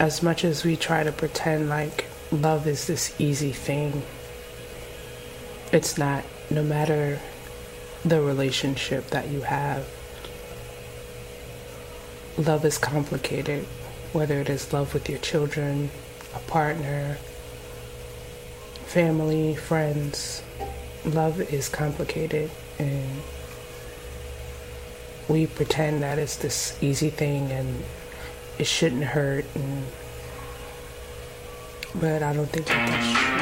as much as we try to pretend like love is this easy thing, it's not. No matter the relationship that you have, love is complicated, whether it is love with your children, a partner, family, friends. Love is complicated, and we pretend that it's this easy thing and it shouldn't hurt, but I don't think that's true.